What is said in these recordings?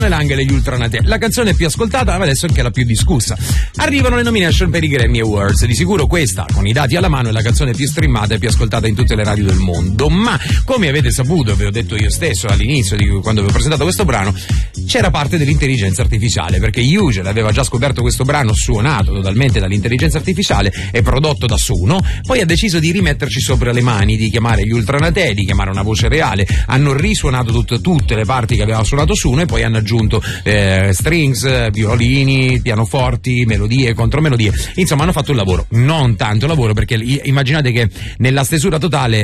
L'Angela e gli Ultranate, la canzone più ascoltata ma adesso anche la più discussa. Arrivano le nomination per i Grammy Awards, di sicuro questa, con i dati alla mano, è la canzone più streamata e più ascoltata in tutte le radio del mondo, ma come avete saputo, ve l'ho detto io stesso all'inizio di quando avevo presentato questo brano, c'era parte dell'intelligenza artificiale, perché Usher aveva già scoperto questo brano suonato totalmente dall'intelligenza artificiale e prodotto da Suno, poi ha deciso di rimetterci sopra le mani, di chiamare gli Ultranate, di chiamare una voce reale, hanno risuonato tutte le parti che aveva suonato Suno e poi hanno aggiunto strings, violini, pianoforti, melodie, contromelodie, insomma hanno fatto un lavoro, non tanto lavoro, perché immaginate che nella stesura totale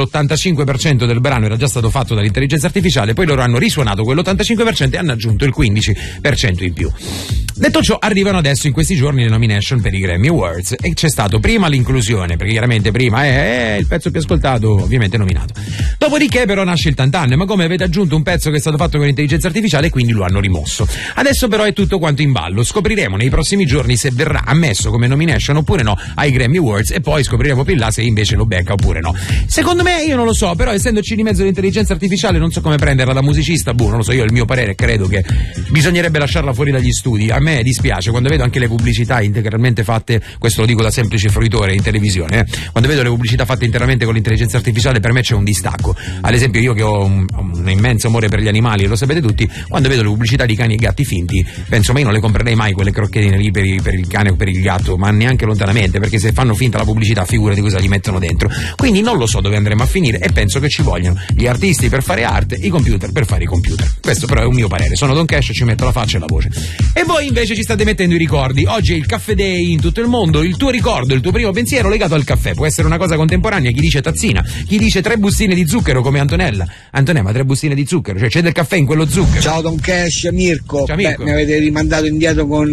l'85% del brano era già stato fatto dall'intelligenza artificiale, poi loro hanno risuonato quell'85% e hanno aggiunto il 15% in più. Detto ciò, arrivano adesso in questi giorni le nomination per i Grammy Awards e c'è stato prima l'inclusione, perché chiaramente prima è il pezzo più ascoltato, ovviamente nominato. Dopodiché però nasce il tantanne, ma come avete aggiunto un pezzo che è stato fatto con l'intelligenza artificiale, quindi lo hanno rimosso. Adesso però è tutto quanto in ballo, scopriremo nei prossimi giorni se verrà ammesso come nomination oppure no ai Grammy Awards e poi scopriremo più in là se invece lo becca oppure no. Secondo me, io non lo so, però essendoci di mezzo l'intelligenza artificiale non so come prenderla da musicista, non lo so, io il mio parere credo che bisognerebbe lasciarla fuori dagli studi. A me dispiace quando vedo anche le pubblicità integralmente fatte, questo lo dico da semplice fruitore in televisione, quando vedo le pubblicità fatte interamente con l'intelligenza artificiale per me c'è un distacco. Ad esempio io che ho un immenso amore per gli animali, lo sapete tutti, quando vedo le pubblicità di cani e gatti finti penso ma io non le comprerei mai quelle crocchettine lì per il cane o per il gatto, ma neanche lontanamente, perché se fanno finta la pubblicità figurati cosa gli mettono dentro. Quindi non lo so dove andremo a finire e penso che ci vogliono gli artisti per fare arte, i computer per fare i computer. Questo però è un mio parere, sono Don Cash, ci metto la faccia e la voce. E voi invece ci state mettendo i ricordi. Oggi è il Caffè Day in tutto il mondo, il tuo ricordo, il tuo primo pensiero legato al caffè può essere una cosa contemporanea, chi dice tazzina, chi dice 3 bustine di zucchero come Antonella, ma 3 bustine di zucchero, cioè c'è del caffè in quello zucchero. Ciao Don Cash, Mirko. Ciao, Mirko. Mi avete rimandato indietro con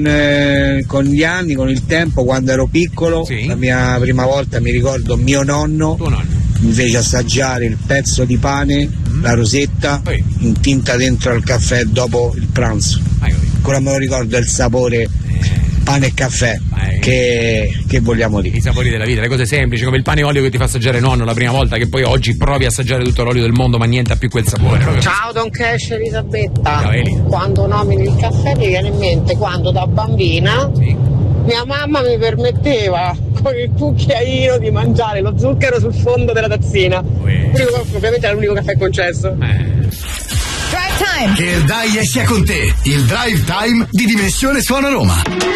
gli anni, con il tempo, quando ero piccolo. Sì. La mia prima volta mi ricordo mio nonno. Tuo nonno mi fece assaggiare il pezzo di pane, la rosetta, intinta dentro al caffè dopo il pranzo. Ancora me lo ricordo il sapore pane e caffè. Che vogliamo dire? I sapori della vita, le cose semplici, come il pane e olio che ti fa assaggiare nonno la prima volta, che poi oggi provi a assaggiare tutto l'olio del mondo ma niente ha più quel sapore. Ciao Don Cash, Elisabetta. Ciao Eli. Quando nomini il caffè mi viene in mente quando da bambina mia mamma mi permetteva con il cucchiaino di mangiare lo zucchero sul fondo della tazzina. Ovviamente era l'unico caffè concesso. Drive Time! Che il Dai sia con te, il Drive Time di Dimensione Suona Roma.